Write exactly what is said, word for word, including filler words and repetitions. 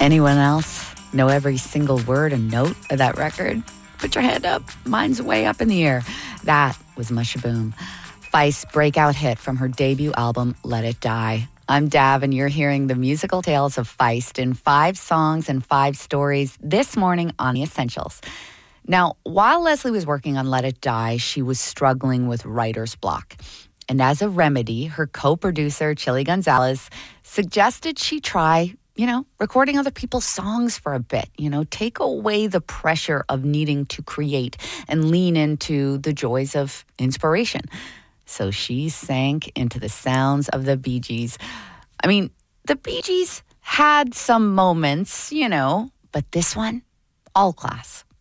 Anyone else know every single word and note of that record? Put your hand up. Mine's way up in the air. That was Mushaboom, Feist's breakout hit from her debut album, Let It Die. I'm Dav, and you're hearing the musical tales of Feist in five songs and five stories this morning on The Essentials. Now, while Leslie was working on Let It Die, she was struggling with writer's block. And as a remedy, her co-producer, Chili Gonzalez, suggested she try, you know, recording other people's songs for a bit. You know, take away the pressure of needing to create and lean into the joys of inspiration. So she sank into the sounds of the Bee Gees. I mean, the Bee Gees had some moments, you know, but this one, all class.